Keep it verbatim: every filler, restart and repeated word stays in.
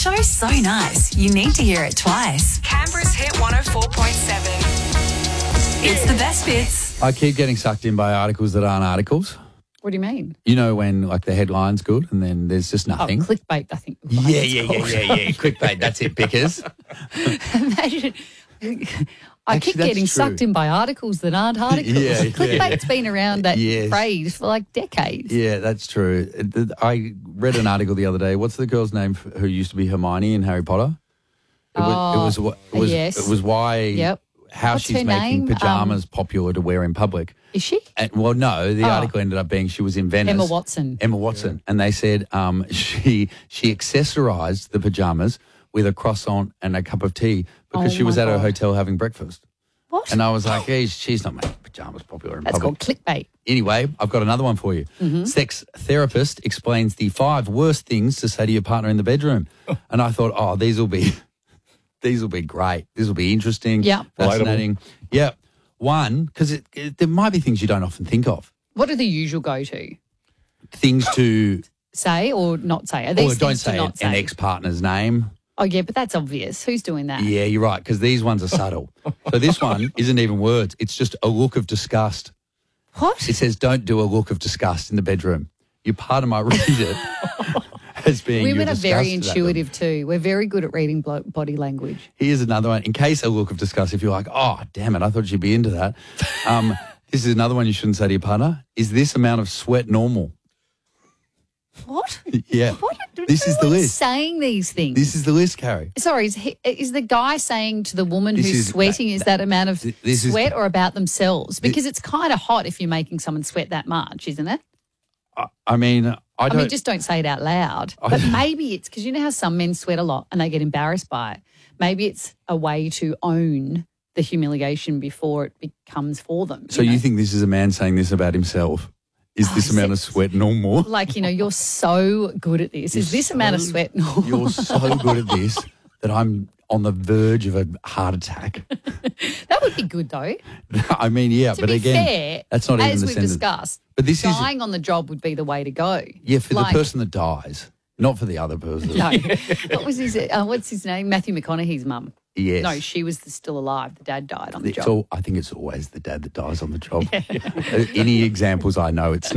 show's so nice, you need to hear it twice. Canberra's Hit one oh four point seven. It's the best bits. I keep getting sucked in by articles that aren't articles. What do you mean? You know when like the headline's good and then there's just nothing? Oh, clickbait, I think. Yeah, yeah, yeah, yeah, yeah. Clickbait, that's it, Pickers. Imagine. I Actually, keep that's getting true. sucked in by articles that aren't articles. Yeah, yeah. Clickbait's been around that Yes. phrase for like decades. Yeah, that's true. It- I read an article the other day. What's the girl's name f- who used to be Hermione in Harry Potter? It was, it was, it was, yes. it was why, Yep. how What's she's her making name? pajamas Um, popular to wear in public. Is she? And, well, no, the Oh. article ended up being she was in Venice. Emma Watson. Emma Watson. And they said um, she she accessorised the pajamas with a croissant and a cup of tea because Oh she was my at her God. hotel having breakfast. What? And I was like, hey, she's not making pajamas popular in That's public. called clickbait. Anyway, I've got another one for you. Mm-hmm. Sex therapist explains the five worst things to say to your partner in the bedroom. And I thought, oh, these will be these will be great. This will be interesting. Yeah. Fascinating. Yeah. One, because it, it, there might be things you don't often think of. What are the usual go-to? Things to, Say or not say? Are or these don't things to say not an say? ex-partner's name. Oh, yeah, but that's obvious. Who's doing that? Yeah, you're right, because these ones are subtle. So this one isn't even words. It's just a look of disgust. What? It says, don't do a look of disgust in the bedroom. Your partner might read it as being Women you're are very disgusted at them. intuitive too. We're very good at reading blo- body language. Here's another one. In case a look of disgust, if you're like, oh, damn it, I thought you'd be into that. Um, this is another one you shouldn't say to your partner. Is this amount of sweat normal? What? Yeah. What? This is the Who list. saying these things. This is the list, Carrie. Sorry, is, he, is the guy saying to the woman This who's is- sweating, is that amount of Th- this is- sweat or about themselves? Because it's kind of hot if you're making someone sweat that much, isn't it? I, I mean, I I, don't. mean, just don't say it out loud. I- But maybe it's because you know how some men sweat a lot and they get embarrassed by it. Maybe it's a way to own the humiliation before it becomes for them. so know? you think this is a man saying this about himself? Is this Oh, amount of se- sweat normal? Like, you know, you're so good at this. Is You're this amount of so- sweat normal? You're so good at this that I'm on the verge of a heart attack. That would be good, though. I mean, yeah, To but be again, fair, that's not even as the we've sentence. discussed, But this is dying on the job would be the way to go. yeah for Like- the person that dies, not for the other person. No. What was his, uh, what's his name? Matthew McConaughey's mum. Yes. No, she was still alive. The dad died on the It's job. all, I think it's always the dad that dies on the job. Any examples I know, it's